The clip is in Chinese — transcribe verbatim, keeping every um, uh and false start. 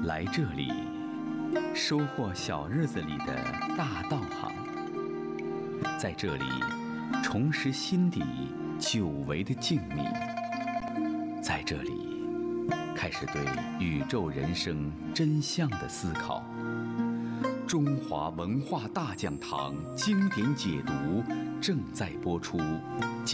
来这里，收获小日子里的大道行，在这里重拾心底久违的静谧，在这里开始对宇宙人生真相的思考。中华文化大讲堂经典解读正在播出。